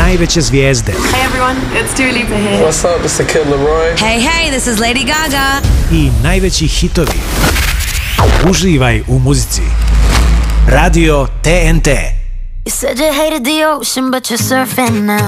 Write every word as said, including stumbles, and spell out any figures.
najveće zvijezde. Hey everyone, it's Dua Lipa here. What's up, it's the Kid Laroi. Hey, hey, this is Lady Gaga. I najveći hitovi. Uživaj u muzici. Radio T N T. You said you hated the ocean, but you're surfing now.